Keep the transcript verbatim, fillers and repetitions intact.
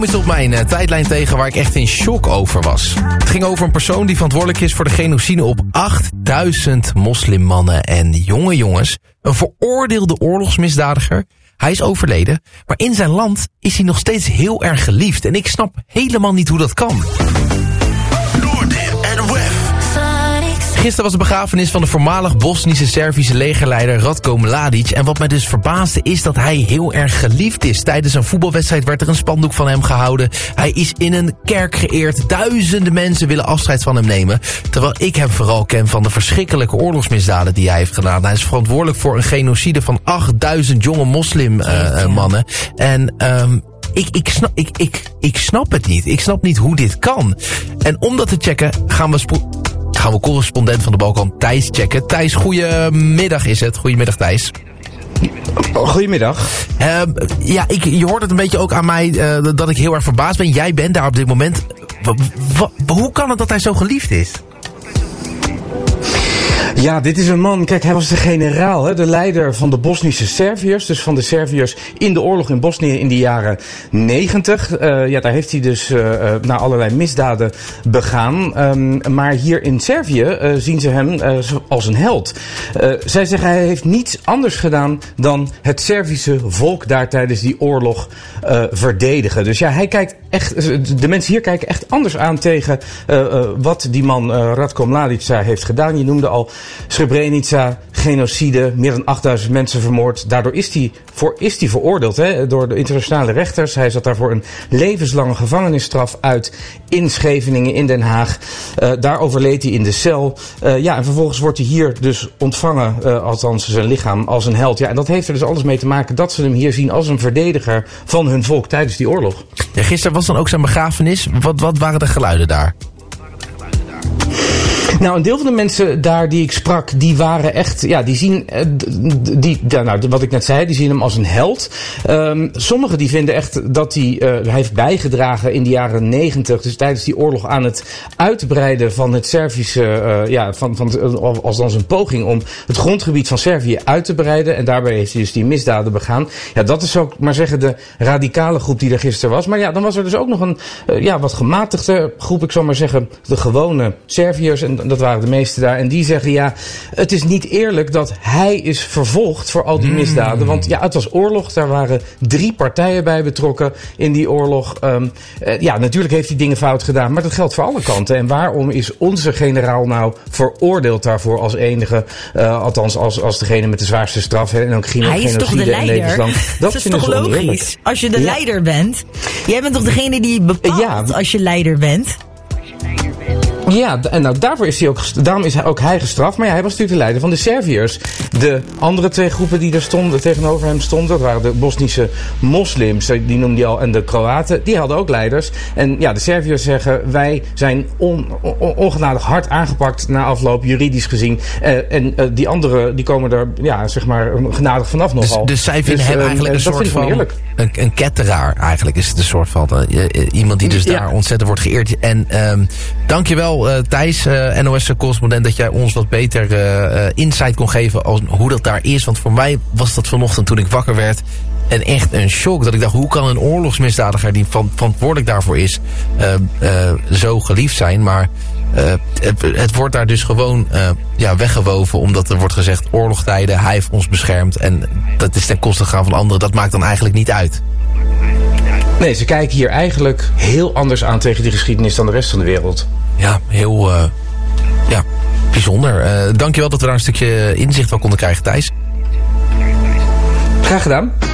Is op mijn uh, tijdlijn tegen waar ik echt in shock over was. Het ging over een persoon die verantwoordelijk is voor de genocide op achtduizend moslimmannen en jonge jongens. Een veroordeelde oorlogsmisdadiger. Hij is overleden, maar in zijn land is hij nog steeds heel erg geliefd. En ik snap helemaal niet hoe dat kan. Gisteren was de begrafenis van de voormalig Bosnische Servische legerleider Ratko Mladic. En wat mij dus verbaasde is dat hij heel erg geliefd is. Tijdens een voetbalwedstrijd werd er een spandoek van hem gehouden. Hij is in een kerk geëerd. Duizenden mensen willen afscheid van hem nemen. Terwijl ik hem vooral ken van de verschrikkelijke oorlogsmisdaden die hij heeft gedaan. Hij is verantwoordelijk voor een genocide van achtduizend jonge moslimmannen. Uh, en... Um, Ik, ik, snap, ik, ik, ik snap het niet. Ik snap niet hoe dit kan. En om dat te checken gaan we, spo- gaan we correspondent van de Balkan Thijs checken. Thijs, goedemiddag is het. Goedemiddag Thijs. Goedemiddag. Uh, ja, ik, je hoort het een beetje ook aan mij uh, dat ik heel erg verbaasd ben. Jij bent daar op dit moment. W- w- hoe kan het dat hij zo geliefd is? Ja, dit is een man, kijk, hij was de generaal, hè, de leider van de Bosnische Serviërs. Dus van de Serviërs in de oorlog in Bosnië in de jaren negentig. Uh, ja, daar heeft hij dus uh, naar allerlei misdaden begaan. Um, maar hier in Servië uh, zien ze hem uh, als een held. Uh, zij zeggen hij heeft niets anders gedaan dan het Servische volk daar tijdens die oorlog uh, verdedigen. Dus ja, hij kijkt echt, de mensen hier kijken echt anders aan tegen uh, uh, wat die man uh, Ratko Mladic heeft gedaan. Je noemde al Srebrenica, genocide, meer dan achtduizend mensen vermoord. Daardoor is hij, voor, is hij veroordeeld hè, door de internationale rechters. Hij zat daarvoor een levenslange gevangenisstraf uit in Scheveningen, in Den Haag. Uh, daar overleed hij in de cel. Uh, ja, en vervolgens wordt hij hier dus ontvangen, uh, althans zijn lichaam, als een held. Ja, en dat heeft er dus alles mee te maken dat ze hem hier zien als een verdediger van hun volk tijdens die oorlog. Ja, gisteren was dan ook zijn begrafenis. Wat, wat waren de geluiden daar? Nou, een deel van de mensen daar die ik sprak, die waren echt, ja, die zien, die, nou, wat ik net zei, die zien hem als een held. Um, sommigen die vinden echt dat hij, uh, hij heeft bijgedragen in de jaren negentig, dus tijdens die oorlog aan het uitbreiden van het Servische, uh, ja, van, van, als dan zijn poging om het grondgebied van Servië uit te breiden. En daarbij heeft hij dus die misdaden begaan. Ja, dat is ook maar zeggen de radicale groep die er gisteren was. Maar ja, dan was er dus ook nog een, uh, ja, wat gematigde groep, ik zal maar zeggen, de gewone Serviërs. En dat waren de meesten daar. En die zeggen, ja, het is niet eerlijk dat hij is vervolgd voor al die misdaden. Want ja, het was oorlog. Daar waren drie partijen bij betrokken in die oorlog. Um, uh, ja, natuurlijk heeft hij dingen fout gedaan. Maar dat geldt voor alle kanten. En waarom is onze generaal nou veroordeeld daarvoor als enige? Uh, althans, als, als degene met de zwaarste straf. Hè, en ook geen hij is toch de leider? Dat, dat is toch logisch? Als je de ja. leider bent. Jij bent toch degene die bepaalt ja. als je leider bent? Ja, en nou, daarvoor is hij ook, daarom is hij ook hij gestraft. Maar ja, hij was natuurlijk de leider van de Serviërs. De andere twee groepen die er stonden, tegenover hem stonden, dat waren de Bosnische moslims, die noemde hij al, en de Kroaten. Die hadden ook leiders. En ja, de Serviërs zeggen, wij zijn on, on, ongenadig hard aangepakt na afloop, juridisch gezien. Uh, en uh, die anderen, die komen er, ja, zeg maar, genadig vanaf nogal. Dus, dus zij vinden dus, hem eigenlijk uh, een soort van, een, een ketteraar eigenlijk is het een soort van, uh, uh, iemand die dus ja. daar ontzettend wordt geëerd. En um, dankjewel uh, Thijs, uh, N O S-correspondent, dat jij ons wat beter uh, insight kon geven als hoe dat daar is. Want voor mij was dat vanochtend toen ik wakker werd en echt een shock. Dat ik dacht, hoe kan een oorlogsmisdadiger die van, verantwoordelijk daarvoor is uh, uh, zo geliefd zijn? Maar uh, het, het wordt daar dus gewoon uh, ja, weggewoven, omdat er wordt gezegd oorlogstijden, hij heeft ons beschermd en dat is ten koste gegaan van anderen. Dat maakt dan eigenlijk niet uit. Nee, ze kijken hier eigenlijk heel anders aan tegen die geschiedenis dan de rest van de wereld. Ja, heel uh, ja, bijzonder. Uh, dankjewel dat we daar een stukje inzicht van konden krijgen, Thijs. Graag gedaan.